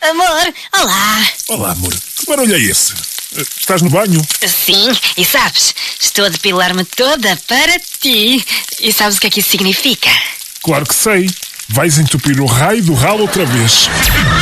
Amor, olá. Olá, amor. Que barulho é esse? Estás no banho? Sim, e sabes, estou a depilar-me toda para ti. E sabes o que é que isso significa? Claro que sei. Vais entupir o raio do ralo outra vez.